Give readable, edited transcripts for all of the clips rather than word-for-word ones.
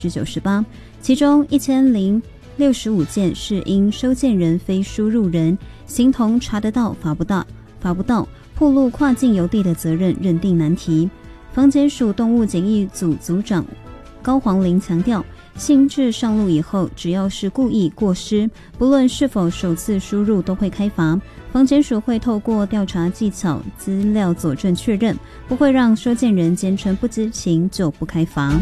98%，其中1065件是因收件人非输入人，形同查得到罚不到，暴露跨境邮递的责任认定难题。防检署动物检疫组组长高黄林强调，新制上路以后，只要是故意过失，不论是否首次输入都会开罚。防检署会透过调查技巧、资料佐证确认，不会让收件人坚称不知情就不开罚。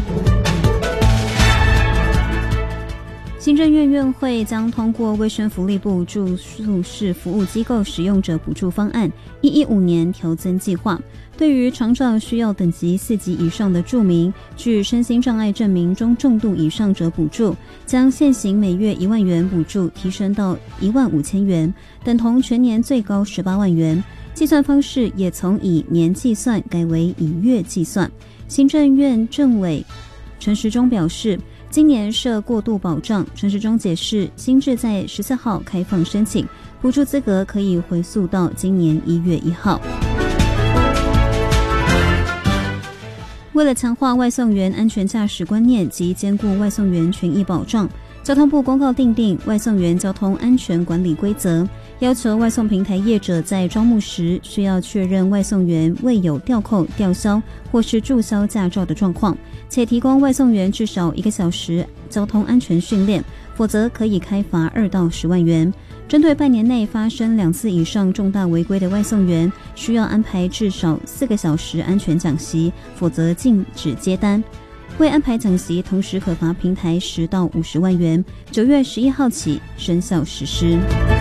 行政院院会将通过卫生福利部住宿式服务机构使用者补助方案115年调增计划，对于长照需要等级4级以上的住民，具身心障碍证明中重度以上者补助，将现行每月1万元补助提升到15000元，等同全年最高18万元。计算方式也从以年计算改为以月计算。行政院政委陈时中表示，今年设过度保障，陈时中解释，新制在14号开放申请，补助资格可以回溯到今年1月1号。为了强化外送员安全驾驶观念及兼顾外送员权益保障，交通部公告订定外送员交通安全管理规则，要求外送平台业者在招募时需要确认外送员未有吊扣、吊销或是注销驾照的状况，且提供外送员至少1个小时交通安全训练，否则可以开罚2到10万元。针对半年内发生2次以上重大违规的外送员，需要安排至少4个小时安全讲习，否则禁止接单。未安排讲习，同时可罚平台10到50万元。9月11号起生效实施。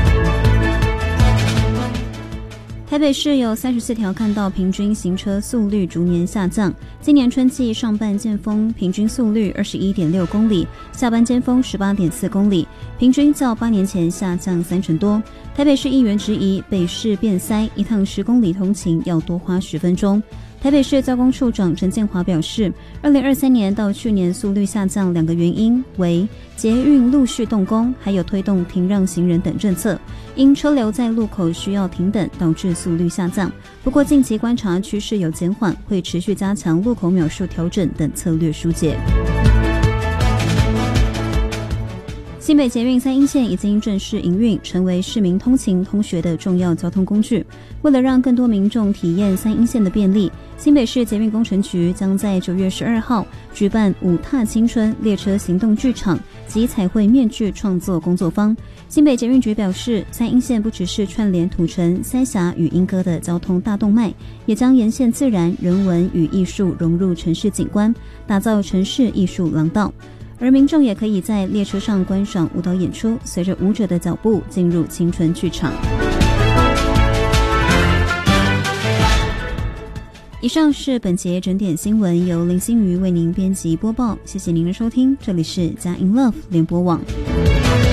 台北市有34条干道平均行车速率逐年下降，今年春季上半尖峰平均速率 21.6 公里，下半尖峰 18.4 公里，平均较8年前下降30%多。台北市议员质疑北市变塞，一趟10公里通勤要多花10分钟。台北市交工处长陈建华表示，2023年到去年速率下降2个原因为捷运陆续动工，还有推动停让行人等政策，因车流在路口需要停等，导致速率下降。不过近期观察趋势有减缓，会持续加强路口秒数调整等策略疏解。新北捷运3鶯线已经正式营运，成为市民通勤通学的重要交通工具。为了让更多民众体验3鶯线的便利，新北市捷运工程局将在9月12号举办5踏青春列车行动剧场及彩绘面具创作工作坊。新北捷运局表示，3鶯线不只是串联土城、三峡与莺歌的交通大动脉，也将沿线自然、人文与艺术融入城市景观，打造城市艺术廊道。而民众也可以在列车上观赏舞蹈演出，随着舞者的脚步进入青春剧场。以上是本节整点新闻，由林心瑜为您编辑播报，谢谢您的收听，这里是佳音 Love 联播网。